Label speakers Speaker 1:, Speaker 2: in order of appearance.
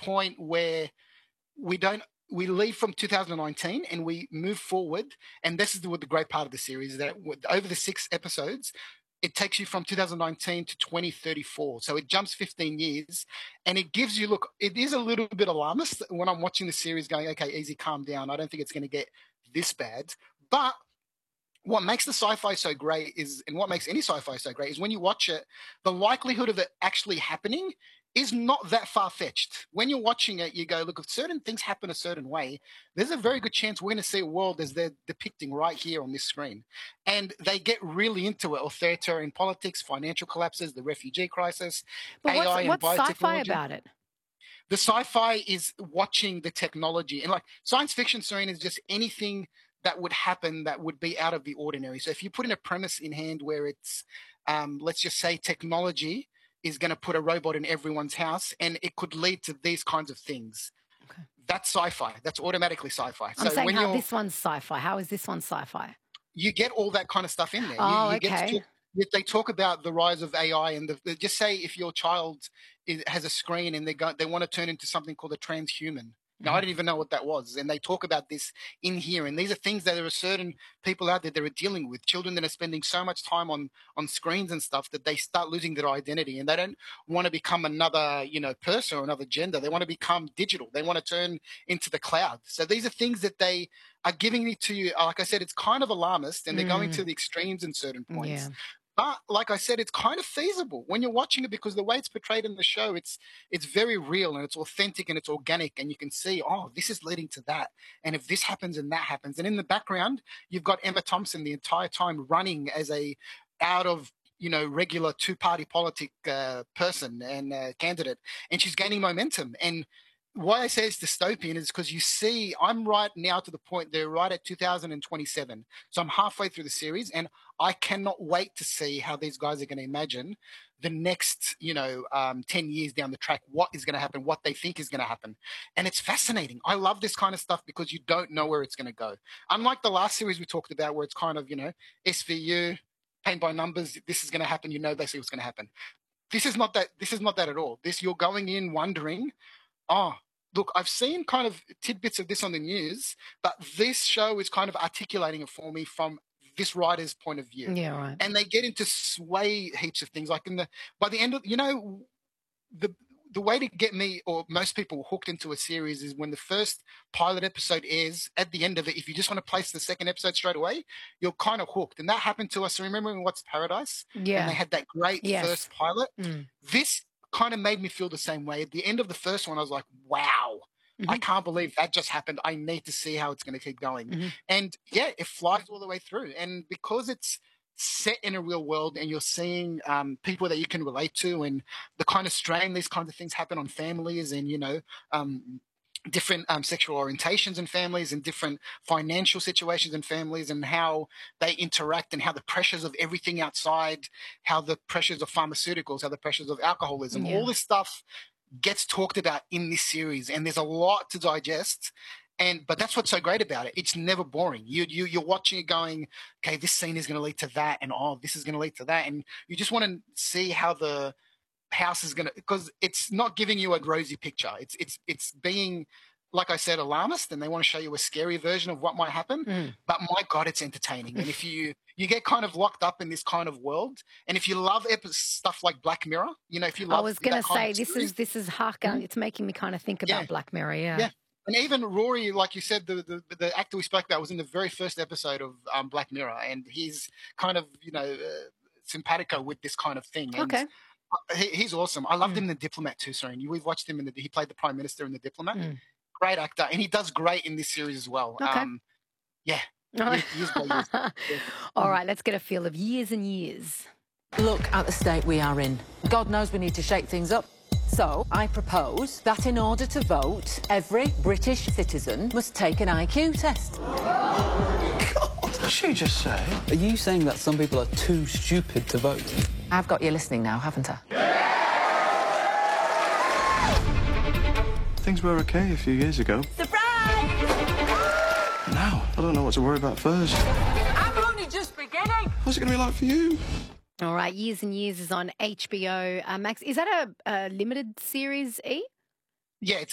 Speaker 1: point where we leave from 2019 and we move forward. And this is what the great part of the series is that over the 6 episodes, it takes you from 2019 to 2034. So it jumps 15 years and it gives you, look, it is a little bit alarmist when I'm watching the series going, okay, easy, calm down. I don't think it's going to get this bad. But what makes the sci-fi so great is, and what makes any sci-fi so great is when you watch it, the likelihood of it actually happening is not that far-fetched. When you're watching it, you go, look, if certain things happen a certain way, there's a very good chance we're going to see a world as they're depicting right here on this screen. And they get really into it, authoritarian politics, financial collapses, the refugee crisis,
Speaker 2: but
Speaker 1: AI and biotechnology.
Speaker 2: What's sci-fi about it?
Speaker 1: The sci-fi is watching the technology. And like science fiction, Serena, is just anything that would happen that would be out of the ordinary. So if you put in a premise in hand where it's, let's just say technology is going to put a robot in everyone's house and it could lead to these kinds of things. Okay. That's sci-fi. That's automatically sci-fi.
Speaker 2: I'm saying how this one's sci-fi. How is this one sci-fi?
Speaker 1: You get all that kind of stuff in there.
Speaker 2: Oh,
Speaker 1: you
Speaker 2: okay.
Speaker 1: They talk about the rise of AI and just say if your child has a screen and they want to turn into something called a transhuman. Now, I didn't even know what that was. And they talk about this in here. And these are things that there are certain people out there that are dealing with, children that are spending so much time on screens and stuff that they start losing their identity. And they don't want to become another, person or another gender. They want to become digital. They want to turn into the cloud. So these are things that they are giving it to you. Like I said, it's kind of alarmist and they're going to the extremes in certain points. Yeah. But like I said, it's kind of feasible when you're watching it because the way it's portrayed in the show, it's very real and it's authentic and it's organic and you can see, oh, this is leading to that. And if this happens and that happens. And in the background, you've got Emma Thompson the entire time running as a out of regular two-party politic person and candidate. And she's gaining momentum. And why I say it's dystopian is because you see, I'm right now to the point they're right at 2027. So I'm halfway through the series and I cannot wait to see how these guys are going to imagine the next, 10 years down the track, what is going to happen, what they think is going to happen. And it's fascinating. I love this kind of stuff because you don't know where it's going to go. Unlike the last series we talked about where it's kind of, SVU, paint by numbers, this is going to happen, basically what's going to happen. This is not that at all. You're going in wondering, oh, look, I've seen kind of tidbits of this on the news, but this show is kind of articulating it for me from this writer's point of view.
Speaker 2: Yeah, right.
Speaker 1: And they get into sway heaps of things. Like by the end of, the way to get me or most people hooked into a series is when the first pilot episode airs. At the end of it, if you just want to place the second episode straight away, you're kind of hooked. And that happened to us. Remember in What's Paradise?
Speaker 2: Yeah.
Speaker 1: And they had that great first pilot. This kind of made me feel the same way. At the end of the first one, I was like, wow, I can't believe that just happened. I need to see how it's going to keep going. And yeah, it flies all the way through. And because it's set in a real world and you're seeing people that you can relate to and the kind of strain these kinds of things happen on families and, different sexual orientations in families and different financial situations in families and how they interact and how the pressures of everything outside, how the pressures of pharmaceuticals, how the pressures of alcoholism, all this stuff gets talked about in this series. And there's a lot to digest. But that's what's so great about it. It's never boring. You're watching it going, okay, this scene is going to lead to that. And this is going to lead to that. And you just want to see how the house is going to, because it's not giving you a rosy picture. It's being, like I said, alarmist, and they want to show you a scary version of what might happen. But my God, it's entertaining. And if you get kind of locked up in this kind of world, and if you love stuff like Black Mirror, if you love,
Speaker 2: I was going to say this is it's making me kind of think about Black Mirror. Yeah.
Speaker 1: And even Rory, like you said, the actor we spoke about was in the very first episode of Black Mirror, and he's kind of simpatico with this kind of thing. And
Speaker 2: okay.
Speaker 1: He's awesome. I loved him in The Diplomat too, Serene. We've watched him he played the Prime Minister in The Diplomat. Great actor. And he does great in this series as well.
Speaker 2: Okay.
Speaker 1: Years by years.
Speaker 2: All right, let's get a feel of years and years.
Speaker 3: Look at the state we are in. God knows we need to shake things up. So I propose that in order to vote, every British citizen must take an IQ test.
Speaker 4: What did she just say? Are you saying that some people are too stupid to vote?
Speaker 3: I've got you listening now, haven't I?
Speaker 4: Things were okay a few years ago.
Speaker 3: Surprise!
Speaker 4: Now, I don't know what to worry about first.
Speaker 3: I'm only just beginning.
Speaker 4: What's it going to be like for you?
Speaker 2: All right, Years and Years is on HBO Max. Is that a limited series, E?
Speaker 1: Yeah, it's